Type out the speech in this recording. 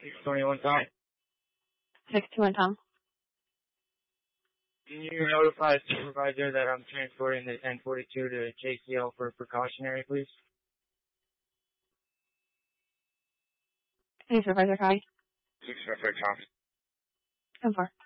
621 Tom. 621 Tom. Can you notify the supervisor that I'm transporting the 1042 to JCL for precautionary, please? Hey, Supervisor Kai. 655 Tom. 10-4.